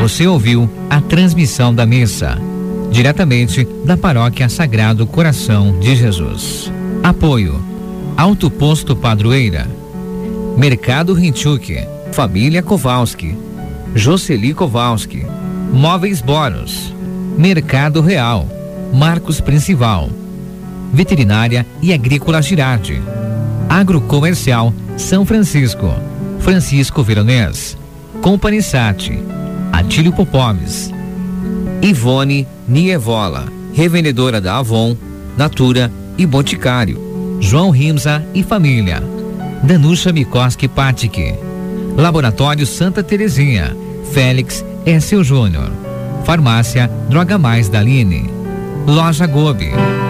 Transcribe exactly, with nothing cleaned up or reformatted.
Você ouviu a transmissão da missa, diretamente da Paróquia Sagrado Coração de Jesus. Apoio: Alto Posto Padroeira, Mercado Rinchuk, Família Kowalski, Jocely Kowalski, Móveis Boros, Mercado Real, Marcos Principal, Veterinária e Agrícola Girardi, Agrocomercial São Francisco, Francisco Veronês, Company Sat, Atílio Popomes, Ivone Nievola, revendedora da Avon, Natura e Boticário, João Rimza e Família, Danucha Mikoski Patic, Laboratório Santa Terezinha, Félix Écio Júnior, Farmácia Droga Mais Daline, Loja Gobi.